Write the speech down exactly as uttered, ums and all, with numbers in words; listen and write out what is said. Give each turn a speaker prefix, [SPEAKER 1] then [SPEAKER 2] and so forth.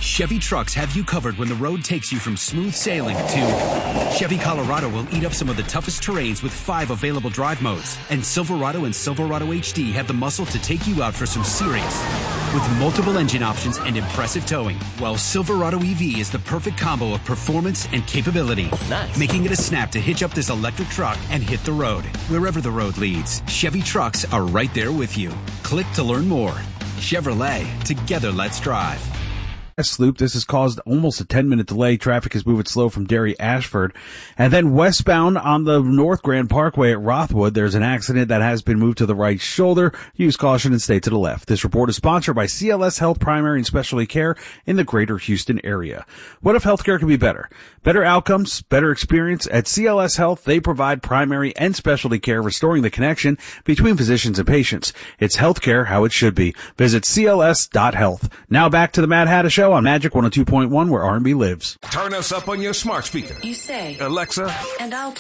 [SPEAKER 1] Chevy trucks have you covered when the road takes you from smooth sailing to Chevy Colorado will eat up some of the toughest terrains with five available drive modes. And Silverado and Silverado H D have the muscle to take you out for some serious with multiple engine options and impressive towing. While Silverado E V is the perfect combo of performance and capability,
[SPEAKER 2] nice. Making it a snap to hitch up this electric truck and hit the road. Wherever the road leads, Chevy trucks are right there with you. Click to learn more. Chevrolet, together let's drive.
[SPEAKER 3] Loop. This has caused almost a ten-minute delay. Traffic is moving slow from Derry Ashford. And then westbound on the North Grand Parkway at Rothwood, there's an accident that has been moved to the right shoulder. Use caution and stay to the left. This report is sponsored by C L S Health Primary and Specialty Care in the greater Houston area. What if healthcare could be better? Better outcomes, better experience. At C L S Health, they provide primary and specialty care, restoring the connection between physicians and patients. It's healthcare how it should be. Visit C L S dot health. Now back to the Mad Hatter Show on Magic one oh two point one, where R and B lives.
[SPEAKER 4] Turn us up on your smart speaker.
[SPEAKER 5] You say,
[SPEAKER 4] Alexa.
[SPEAKER 5] And I'll